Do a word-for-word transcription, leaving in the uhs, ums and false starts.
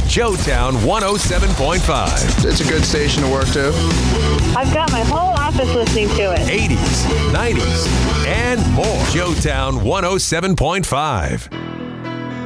Joetown one oh seven point five. It's a good station to work to. I've got my whole office listening to it. eighties, nineties, and more. Joetown one oh seven point five.